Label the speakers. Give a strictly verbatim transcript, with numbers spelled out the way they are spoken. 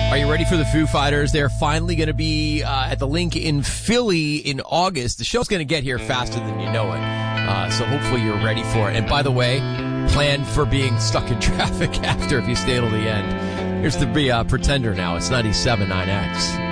Speaker 1: Are you ready for the Foo Fighters? They're finally going to be uh, at the Link in Philly in August. The show's going to get here faster than you know it. Uh, so hopefully you're ready for it. And by the way, plan for being stuck in traffic after if you stay till the end. Here's the uh, Pretender now. It's ninety-seven point nine X.